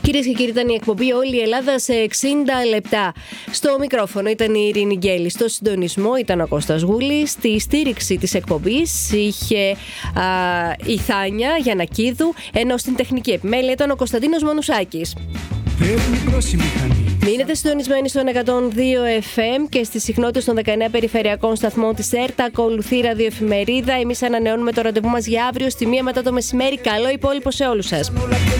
Κυρίες και κύριοι, ήταν η εκπομπή Όλη η Ελλάδα σε 60 λεπτά. Στο μικρόφωνο ήταν η Ειρήνη Γκέλη. Στο συντονισμό ήταν ο Κώστας Γούλης. Στη στήριξη της εκπομπής είχε η Θάνια Γιαννακίδου, ενώ στην τεχνική επιμέλεια ήταν ο Κωνσταντίνος Μανουσάκης. Μείνετε συντονισμένοι στον 102 FM και στις συχνότητες των 19 περιφερειακών σταθμών της ΕΡΤ. Ακολουθεί ραδιοεφημερίδα. Εμείς ανανεώνουμε το ραντεβού μας για αύριο στη 1 μετά το μεσημέρι. Καλό υπόλοιπο σε όλους σας.